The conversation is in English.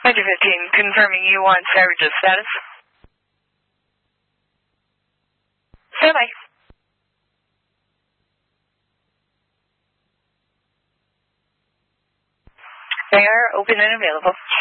2015, confirming you want Savage's status. Standby. They are open and available.